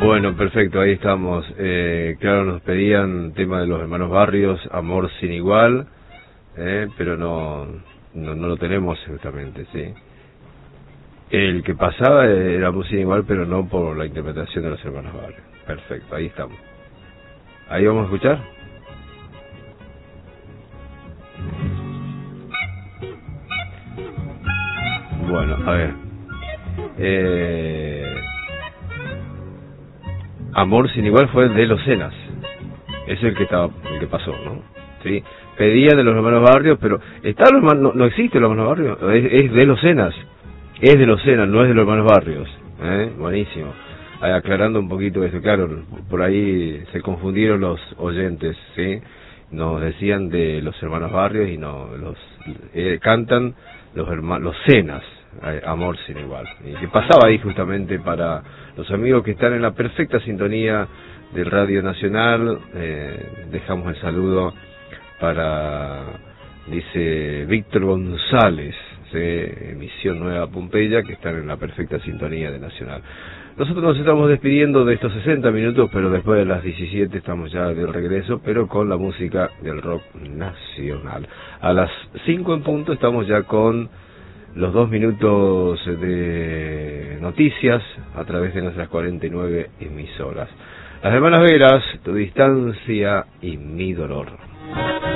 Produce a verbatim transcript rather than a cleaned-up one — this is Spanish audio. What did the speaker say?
Bueno, perfecto, ahí estamos. Eh, claro, nos pedían tema de los hermanos Barrios, Amor sin igual, eh, pero no, no no lo tenemos justamente, ¿sí? El que pasaba era Amor sin igual, pero no por la interpretación de los hermanos Barrios. Perfecto, ahí estamos. Ahí vamos a escuchar. Bueno, a ver. Eh... Amor sin igual fue de los Cenas. Es el que estaba, el que pasó, ¿no? Sí. Pedía de los hermanos Barrios, pero está los hermanos, no, no existe los hermanos Barrios, es, es de los Cenas. Es de los Cenas, no es de los hermanos Barrios. ¿Eh? Buenísimo. Ahí, aclarando un poquito eso, claro, por ahí se confundieron los oyentes, ¿sí? Nos decían de los hermanos Barrios y no, los eh, cantan los hermanos, los Cenas. Amor sin igual, y que pasaba ahí justamente para los amigos que están en la perfecta sintonía del Radio Nacional. Eh, dejamos el saludo para, dice Víctor González, de Emisión Nueva Pompeya, que están en la perfecta sintonía de Nacional. Nosotros nos estamos despidiendo de estos sesenta minutos, pero después de las diecisiete estamos ya de regreso, pero con la música del rock nacional. A las cinco en punto estamos ya con los dos minutos de noticias a través de nuestras cuarenta y nueve emisoras. Las hermanas Veras, Tu distancia y mi dolor.